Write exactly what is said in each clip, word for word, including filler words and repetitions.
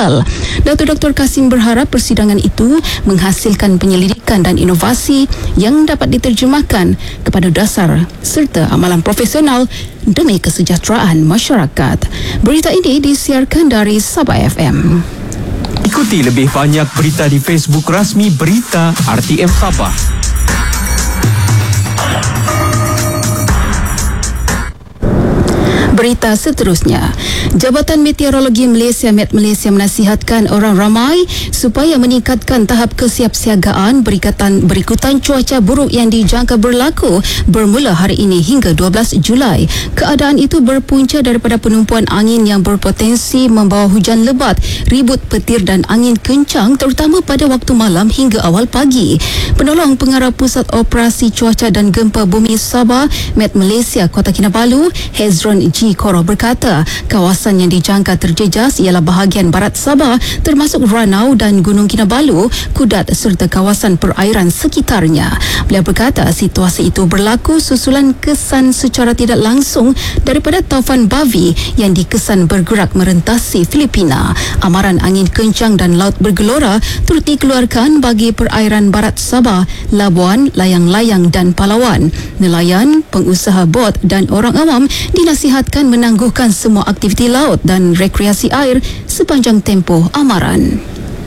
digital. Datuk Doktor Kasim berharap persidangan itu menghasilkan penyelidikan dan inovasi yang dapat diterjemahkan kepada dasar serta amalan profesional demi kesejahteraan masyarakat. Berita ini disiarkan dari Sabah F M. Ikuti lebih banyak berita di Facebook rasmi Berita R T M Sabah. Berita seterusnya, Jabatan Meteorologi Malaysia Met Malaysia menasihatkan orang ramai supaya meningkatkan tahap kesiapsiagaan berikatan berikutan cuaca buruk yang dijangka berlaku bermula hari ini hingga dua belas Julai. Keadaan itu berpunca daripada penumpuan angin yang berpotensi membawa hujan lebat, ribut petir dan angin kencang terutama pada waktu malam hingga awal pagi. Penolong Pengarah Pusat Operasi Cuaca dan Gempa Bumi Sabah Met Malaysia Kota Kinabalu, Hezron G. Koro berkata, kawasan yang dijangka terjejas ialah bahagian barat Sabah termasuk Ranau dan Gunung Kinabalu, Kudat serta kawasan perairan sekitarnya. Beliau berkata situasi itu berlaku susulan kesan secara tidak langsung daripada taufan Bavi yang dikesan bergerak merentasi Filipina. Amaran angin kencang dan laut bergelora turut dikeluarkan bagi perairan barat Sabah, Labuan, layang-layang dan Palawan. Nelayan, pengusaha bot dan orang awam dinasihatkan menangguhkan semua aktiviti laut dan rekreasi air sepanjang tempoh amaran.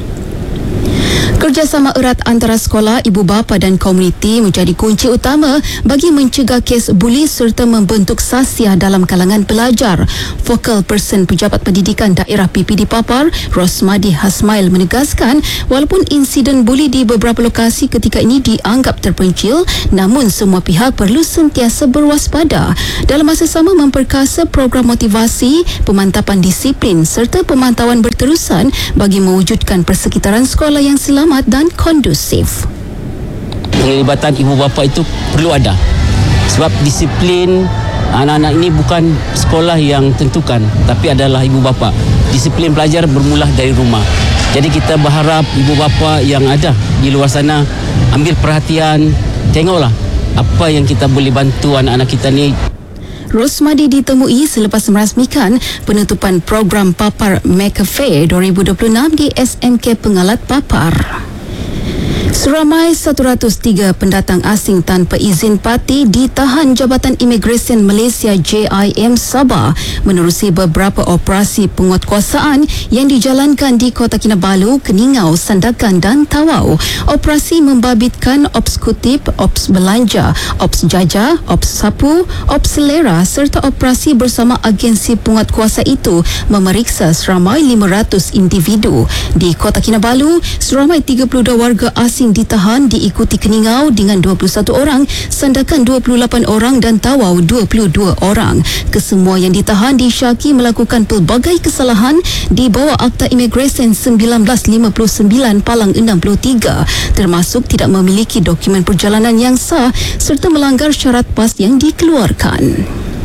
Kerjasama erat antara sekolah, ibu bapa dan komuniti menjadi kunci utama bagi mencegah kes buli serta membentuk sasiah dalam kalangan pelajar. Focal Person Pejabat Pendidikan Daerah P P D Papar, Rosmadi Hasmail menegaskan walaupun insiden buli di beberapa lokasi ketika ini dianggap terpencil, namun semua pihak perlu sentiasa berwaspada. Dalam masa sama memperkasa program motivasi, pemantapan disiplin serta pemantauan berterusan bagi mewujudkan persekitaran sekolah yang selamat dan kondusif. Penglibatan ibu bapa itu perlu ada. Sebab disiplin anak-anak ini bukan sekolah yang tentukan, tapi adalah ibu bapa. Disiplin pelajar bermula dari rumah. Jadi kita berharap ibu bapa yang ada di luar sana ambil perhatian, tengoklah apa yang kita boleh bantu anak-anak kita ni. Rosmadi ditemui selepas merasmikan penutupan program Papar McAfee dua ribu dua puluh enam di S M K Pengalat Papar. Seramai seratus tiga pendatang asing tanpa izin parti ditahan Jabatan Imigresen Malaysia J I M Sabah menerusi beberapa operasi penguatkuasaan yang dijalankan di Kota Kinabalu, Keningau, Sandakan dan Tawau. Operasi membabitkan Ops Kutip, Ops Belanja, Ops Jaja, Ops Sapu, Ops Selera serta operasi bersama agensi penguatkuasa itu memeriksa seramai lima ratus individu. Di Kota Kinabalu, seramai tiga puluh dua warga asing ditahan diikuti Keningau dengan dua puluh satu orang, Sandakan dua puluh lapan orang dan Tawau dua puluh dua orang. Kesemua yang ditahan disyaki melakukan pelbagai kesalahan di bawah Akta Imigresen seribu sembilan ratus lima puluh sembilan Palang enam puluh tiga, termasuk tidak memiliki dokumen perjalanan yang sah serta melanggar syarat PAS yang dikeluarkan.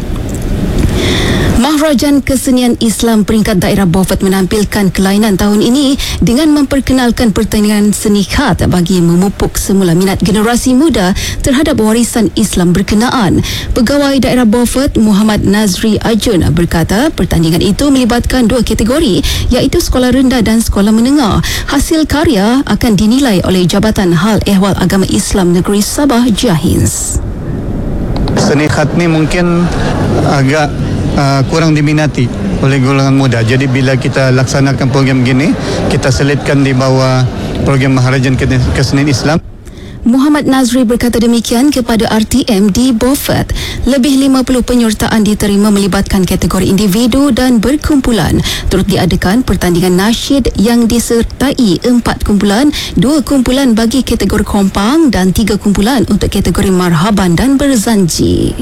Maharajan Kesenian Islam peringkat daerah Beaufort menampilkan kelainan tahun ini dengan memperkenalkan pertandingan seni khat bagi memupuk semula minat generasi muda terhadap warisan Islam berkenaan. Pegawai daerah Beaufort Muhammad Nazri Ajun berkata pertandingan itu melibatkan dua kategori iaitu sekolah rendah dan sekolah menengah. Hasil karya akan dinilai oleh Jabatan Hal Ehwal Agama Islam Negeri Sabah Jahins. Seni khat ni mungkin agak Uh, kurang diminati oleh golongan muda. Jadi bila kita laksanakan program gini, kita selitkan di bawah program Maharajan Kesenian Islam. Muhammad Nazri berkata demikian kepada R T M di Beaufort. Lebih lima puluh penyertaan diterima melibatkan kategori individu dan berkumpulan. Turut diadakan pertandingan nasyid yang disertai empat kumpulan, dua kumpulan bagi kategori kompang dan tiga kumpulan untuk kategori marhaban dan berzanji.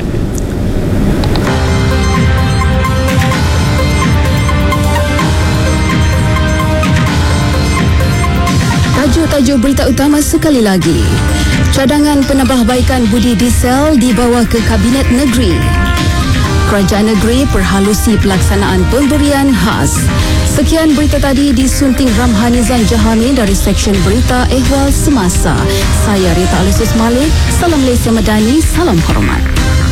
Tajuk berita utama sekali lagi. Cadangan penambahbaikan budi diesel dibawa ke Kabinet Negeri. Kerajaan negeri perhalusi pelaksanaan pemberian khas. Sekian berita tadi disunting Ramhanizan Jahami dari Seksyen Berita Ehwal Semasa. Saya Rita Alisus Malik. Salam Malaysia Madani. Salam hormat.